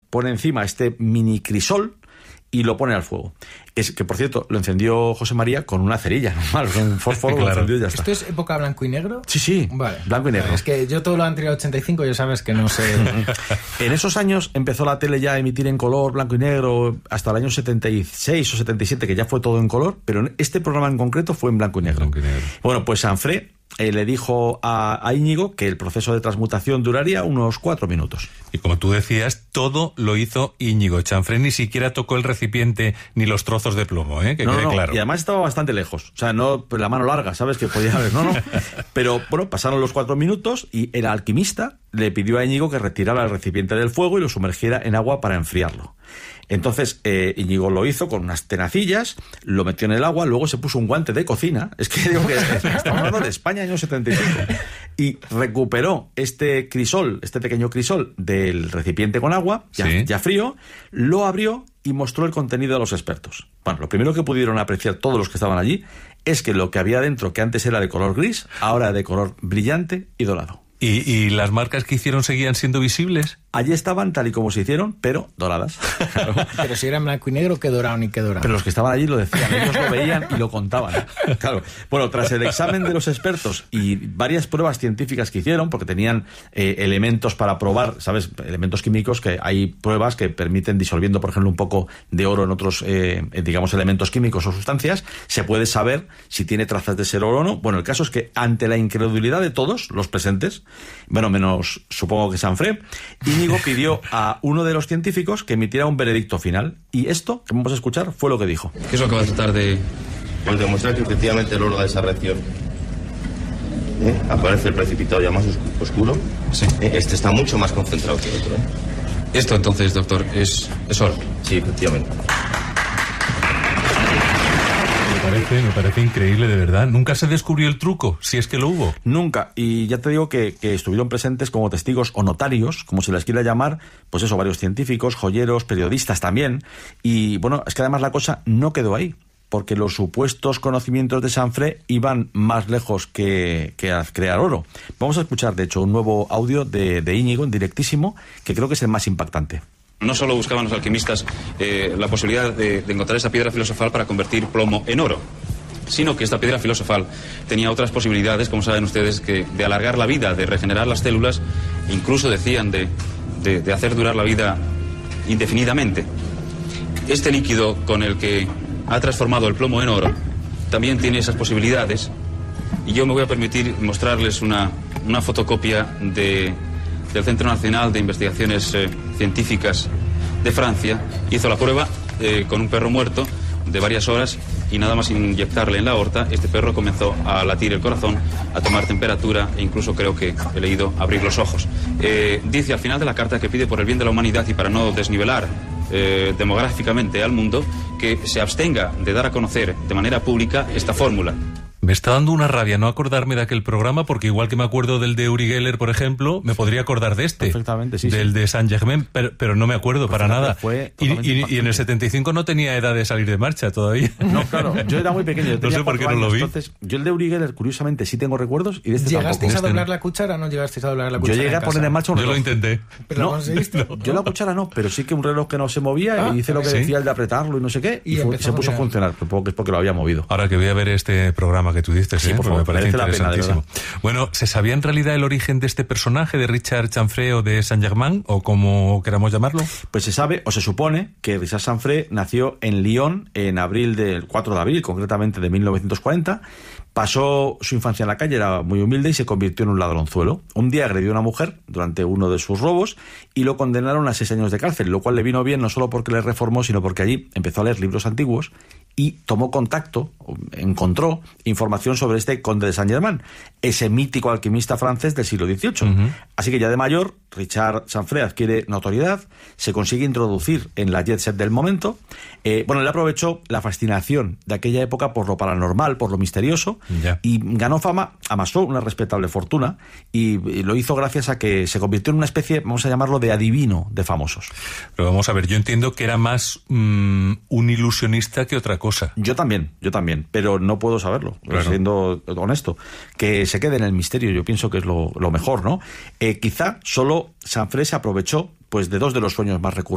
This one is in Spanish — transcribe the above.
pone encima este mini crisol y lo pone al fuego. Es que, por cierto, lo encendió José María con una cerilla normal, un fósforo. Claro. Lo encendió y ya está. ¿Esto es época blanco y negro? Sí, vale. Blanco y negro. Es que yo todo lo anterior al 85 ya sabes que no sé. En esos años empezó la tele ya a emitir en color, blanco y negro, hasta el año 76 o 77, que ya fue todo en color, pero este programa en concreto fue en blanco y negro. Bueno, pues Sanfré le dijo a Íñigo que el proceso de transmutación duraría unos 4 minutos. Y como tú decías, todo lo hizo Íñigo. Sanfré ni siquiera tocó el recipiente ni los trozos de plomo, que quede claro. Y además estaba bastante lejos. O sea, no la mano larga, ¿sabes? Que podía haber, no. Pero bueno, pasaron los 4 minutos y el alquimista le pidió a Íñigo que retirara el recipiente del fuego y lo sumergiera en agua para enfriarlo. Entonces Íñigo lo hizo con unas tenacillas, lo metió en el agua, luego se puso un guante de cocina, es que digo que estamos hablando de España año 75, y recuperó este crisol, este pequeño crisol del recipiente con agua, ya frío, lo abrió y mostró el contenido a los expertos. Bueno, lo primero que pudieron apreciar todos los que estaban allí es que lo que había dentro, que antes era de color gris, ahora de color brillante y dorado. ¿Y las marcas que hicieron seguían siendo visibles? Allí estaban tal y como se hicieron, pero doradas. Claro. Pero si era en blanco y negro, ¿qué dorado ni qué dorado? Pero los que estaban allí lo decían, ellos lo veían y lo contaban. Claro. Bueno, tras el examen de los expertos y varias pruebas científicas que hicieron, porque tenían elementos para probar, ¿sabes? Elementos químicos, que hay pruebas que permiten, disolviendo, por ejemplo, un poco de oro en otros, digamos, elementos químicos o sustancias, se puede saber si tiene trazas de ser oro o no. Bueno, el caso es que ante la incredulidad de todos los presentes, bueno, menos supongo que Sanfré, Íñigo pidió a uno de los científicos que emitiera un veredicto final. Y esto, que vamos a escuchar, fue lo que dijo. ¿Qué es lo que va a tratar de...? Pues demostrar que efectivamente el oro da esa reacción. Aparece el precipitado ya más oscuro. Sí. Este está mucho más concentrado que el otro. Esto entonces, doctor, es oro. Sí, efectivamente. Me parece increíble, de verdad. ¿Nunca se descubrió el truco, si es que lo hubo? Nunca. Y ya te digo que estuvieron presentes como testigos o notarios, como se les quiera llamar, pues eso, varios científicos, joyeros, periodistas también. Y bueno, es que además la cosa no quedó ahí, porque los supuestos conocimientos de Sanfré iban más lejos que a crear oro. Vamos a escuchar, de hecho, un nuevo audio de Íñigo, en directísimo, que creo que es el más impactante. No solo buscaban los alquimistas la posibilidad de encontrar esa piedra filosofal para convertir plomo en oro, sino que esta piedra filosofal tenía otras posibilidades, como saben ustedes, que de alargar la vida, de regenerar las células, incluso decían de hacer durar la vida indefinidamente. Este líquido con el que ha transformado el plomo en oro también tiene esas posibilidades, y yo me voy a permitir mostrarles una fotocopia del Centro Nacional de Investigaciones Científicas de Francia. Hizo la prueba con un perro muerto de varias horas, y nada más inyectarle en la aorta, este perro comenzó a latir el corazón, a tomar temperatura, e incluso creo que he leído abrir los ojos. Dice al final de la carta que pide por el bien de la humanidad y para no desnivelar demográficamente al mundo, que se abstenga de dar a conocer de manera pública esta fórmula. Me está dando una rabia no acordarme de aquel programa, porque igual que me acuerdo del de Uri Geller, por ejemplo, me podría acordar de este. Perfectamente, sí. Del de Saint-Germain, pero no me acuerdo para nada. Y en el 75 no tenía edad de salir de marcha todavía. No, claro, yo era muy pequeño. No sé por qué no lo vi. Entonces, yo el de Uri Geller, curiosamente, sí tengo recuerdos, y de este ¿Llegasteis tampoco. a doblar la cuchara o no llegasteis a doblar la cuchara? Yo llegué a poner en marcha un reloj. Yo lo intenté. ¿Pero lo conseguiste? Yo la cuchara no, pero sí que un reloj que no se movía, y hice lo que decía el de apretarlo y no sé qué, y se puso a funcionar. Supongo que es porque lo había movido. Ahora que voy a ver este programa que tú diste, sí, por favor, me parece interesantísimo. Pena, bueno, ¿se sabía en realidad el origen de este personaje, de Richard Sanfré o de Saint-Germain, o como queramos llamarlo? Pues se sabe, o se supone, que Richard Sanfré nació en Lyon en abril del 4 de abril, concretamente de 1940. Pasó su infancia en la calle, era muy humilde y se convirtió en un ladronzuelo. Un día agredió a una mujer durante uno de sus robos y lo condenaron a 6 años de cárcel, lo cual le vino bien no solo porque le reformó, sino porque allí empezó a leer libros antiguos y tomó contacto, encontró información sobre este conde de Saint-Germain, ese mítico alquimista francés del siglo XVIII. Así que ya de mayor, Richard Sanfré adquiere notoriedad, se consigue introducir en la jet set del momento. Él aprovechó la fascinación de aquella época por lo paranormal, por lo misterioso, y ganó fama, amasó una respetable fortuna, y lo hizo gracias a que se convirtió en una especie, vamos a llamarlo, de adivino de famosos. Pero vamos a ver, yo entiendo que era más un ilusionista que otra cosa. Yo también, pero no puedo saberlo, claro. Siendo honesto. Que se quede en el misterio, yo pienso que es lo mejor, ¿no? Quizá solo Sanfré se aprovechó pues de dos de los sueños más recurrentes